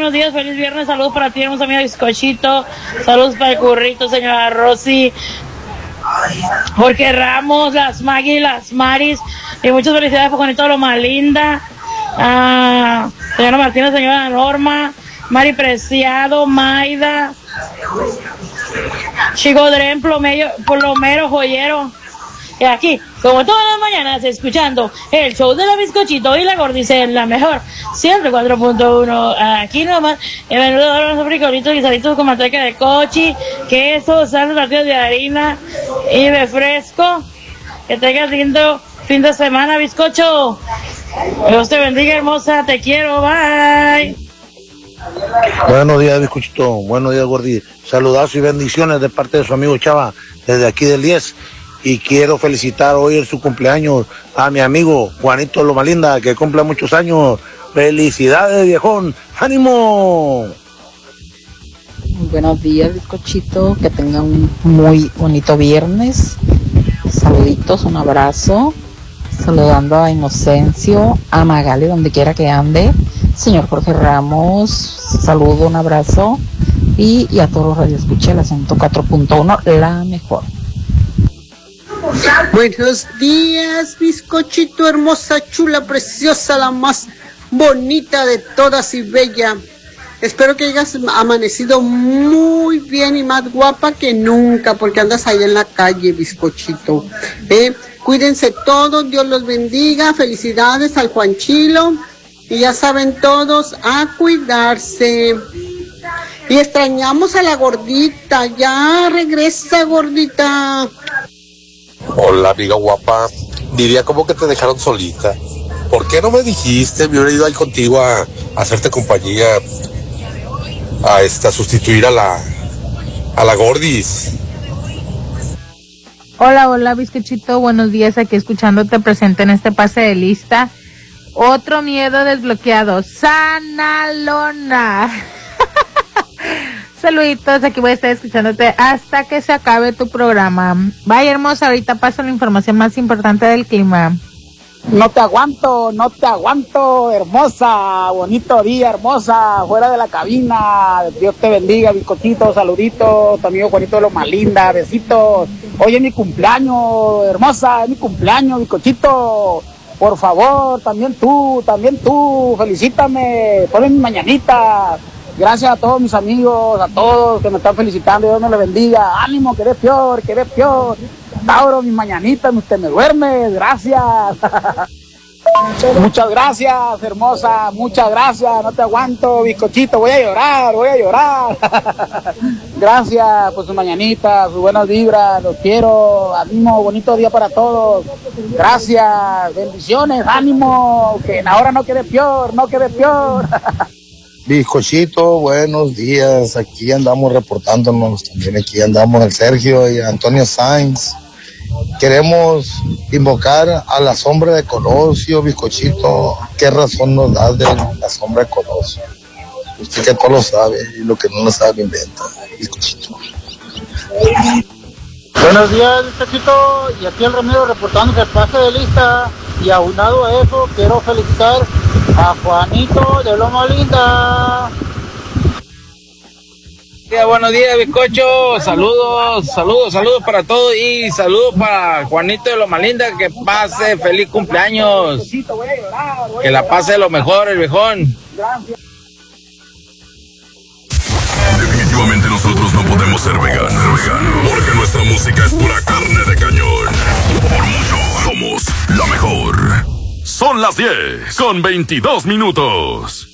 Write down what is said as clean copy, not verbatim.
buenos días, feliz viernes, saludos para ti, hermosa amiga Bizcochito, saludos para el currito, señora Rosy, Jorge Ramos, las Maggie, las Maris, y muchas felicidades por Juanito de Loma Linda, señora Martínez, señora Norma, Mari Preciado, Maida, Chico Dren, plomero, joyero. Y aquí, como todas las mañanas, escuchando el show de la Bizcochito y la Gordice en la mejor 104.1, aquí nomás, el menú de los frijolitos, guisaditos con manteca de cochi, queso, salsa, tortillas de harina y refresco. Que tengas lindo fin de semana, Bizcocho. Dios te bendiga, hermosa, te quiero, bye. Buenos días, Bizcochito, buenos días, Gordi. Saludazos y bendiciones de parte de su amigo Chava, desde aquí del 10. Y quiero felicitar hoy en su cumpleaños a mi amigo Juanito Loma Linda, que cumple muchos años. Felicidades, viejón. ¡Ánimo! Buenos días, Bizcochito. Que tenga un muy bonito viernes. Saluditos, un abrazo. Saludando a Inocencio, a Magali, donde quiera que ande. Señor Jorge Ramos, saludo, un abrazo. Y a todos los radioescuchas, la 104.1, la mejor. Buenos días, Bizcochito, hermosa, chula, preciosa, la más bonita de todas y bella. Espero que hayas amanecido muy bien y más guapa que nunca, porque andas ahí en la calle, Bizcochito. Cuídense todos, Dios los bendiga, felicidades al Juanchilo, y ya saben todos a cuidarse. Y extrañamos a la gordita, ya regresa, gordita. Hola, amiga guapa. Diría como que te dejaron solita. ¿Por qué no me dijiste? Me hubiera ido ahí contigo a hacerte compañía, a sustituir a la Gordis. Hola, Bizcochito, buenos días, aquí escuchándote presente en este pase de lista. Otro miedo desbloqueado, Sanalona. Saluditos, aquí voy a estar escuchándote hasta que se acabe tu programa. Vaya, hermosa, ahorita paso la información más importante del clima. No te aguanto, hermosa, bonito día, hermosa, fuera de la cabina. Dios te bendiga, Bizcochito, saluditos, tu amigo Juanito de Loma Linda, besitos. Hoy es mi cumpleaños, hermosa, es mi cumpleaños, Bizcochito. Por favor, también tú, felicítame, ponme mi mañanita. Gracias a todos mis amigos, a todos que me están felicitando, Dios me los bendiga. Ánimo, que eres peor. Tauro, mis mañanitas, usted me duerme, gracias. Muchas gracias, hermosa, muchas gracias, no te aguanto, Bizcochito, voy a llorar. Gracias por sus mañanitas, sus buenas vibras, los quiero, ánimo, bonito día para todos. Gracias, bendiciones, ánimo, que ahora no quede peor. Bizcochito, buenos días. Aquí andamos reportándonos. También aquí andamos el Sergio y Antonio Sainz. Queremos invocar a la sombra de Colosio, Bizcochito. ¿Qué razón nos da de la sombra de Colosio? Usted que todo lo sabe y lo que no lo sabe inventa, Bizcochito. Buenos días, Bizcochito, y aquí el Remedio reportándose el pase de lista. Y aunado a eso, quiero felicitar a Juanito de Loma Linda. Buenos días, Bizcocho, saludos para todos y saludos para Juanito de Loma Linda, que pase feliz cumpleaños, que la pase lo mejor el viejón. Definitivamente nosotros no podemos ser veganos, porque nuestra música es pura carne de cañón. Por mucho somos la mejor. Son las 10:22.